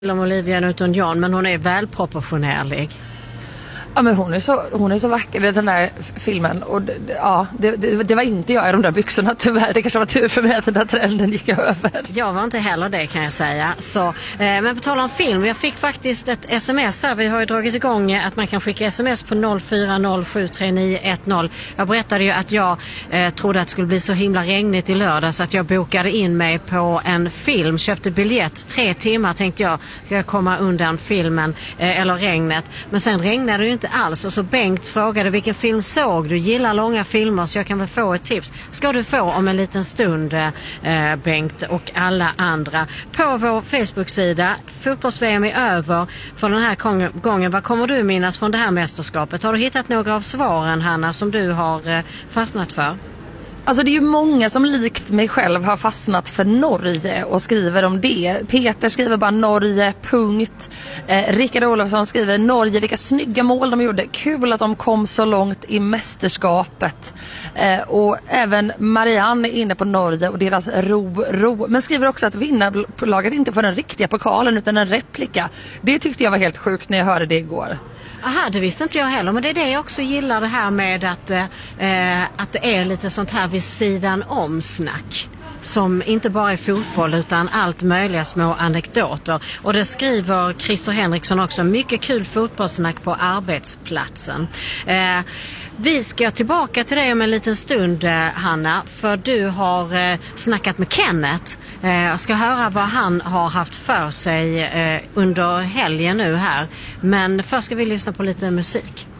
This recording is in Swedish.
om Olivia Newton-John, men hon är välproportionerlig. Ja, men hon är så vacker i den där filmen. Och det var inte jag i de där byxorna, tyvärr. Det kanske var tur för mig att den där trenden gick över. Jag var inte heller det, kan jag säga. Så, men på tal om film, jag fick faktiskt ett sms här. Vi har ju dragit igång att man kan skicka sms på 04073910. Jag berättade ju att jag trodde att det skulle bli så himla regnigt i lördag så att jag bokade in mig på en film. Köpte biljett, 3 timmar tänkte jag ska komma undan filmen eller regnet. Men sen regnade det ju inte alls, och så Bengt frågade vilken film såg du? Gillar långa filmer, så jag kan väl få ett tips. Ska du få om en liten stund, Bengt och alla andra. På vår Facebook-sida, fotbolls-VM är över för den här gången. Vad kommer du minnas från det här mästerskapet? Har du hittat några av svaren, Hanna, som du har fastnat för? Alltså det är ju många som likt mig själv har fastnat för Norge och skriver om det. Peter skriver bara Norge, punkt. Rickard Olofsson skriver Norge, vilka snygga mål de gjorde. Kul att de kom så långt i mästerskapet. Och även Marianne är inne på Norge och deras ro. Men skriver också att vinnarlaget inte får den riktiga pokalen utan en replika. Det tyckte jag var helt sjukt när jag hörde det igår. Aha, det visste inte jag heller, men det är det jag också gillar, det här med att det är lite sånt här vid sidan om snack. Som inte bara är fotboll utan allt möjliga små anekdoter. Och det skriver Christer Henriksson också. Mycket kul fotbollssnack på arbetsplatsen. Vi ska tillbaka till dig om en liten stund, Hanna. För du har snackat med Kenneth. Jag ska höra vad han har haft för sig under helgen nu här. Men först ska vi lyssna på lite musik.